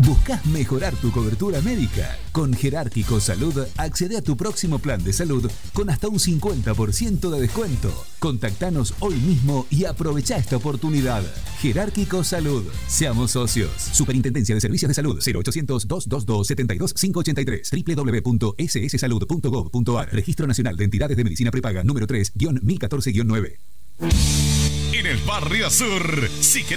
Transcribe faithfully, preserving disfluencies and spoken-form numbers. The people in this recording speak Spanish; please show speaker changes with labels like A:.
A: ¿Buscás mejorar tu cobertura médica? Con Jerárquico Salud accede a tu próximo plan de salud con hasta un cincuenta por ciento de descuento. Contactanos hoy mismo y aprovecha esta oportunidad. Jerárquico Salud. Seamos socios. Superintendencia de Servicios de Salud. cero ochocientos, doscientos veintidós, setenta y dos, quinientos ochenta y tres. doble u doble u doble u punto s s salud punto gov punto a r. Registro Nacional de Entidades de Medicina Prepaga número tres guión mil catorce guión nueve.
B: En el Barrio Sur, si querés